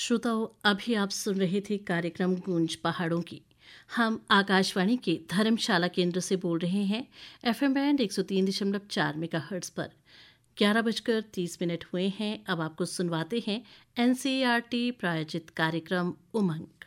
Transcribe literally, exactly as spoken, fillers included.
श्रोताओं, अभी आप सुन रहे थे कार्यक्रम गूंज पहाड़ों की। हम आकाशवाणी के धर्मशाला केंद्र से बोल रहे हैं, एफएम बैंड एक सौ तीन दशमलव चार मेगाहर्ट्ज पर। ग्यारह बजकर तीस मिनट हुए हैं। अब आपको सुनवाते हैं एनसीईआरटी प्रायोजित कार्यक्रम उमंग।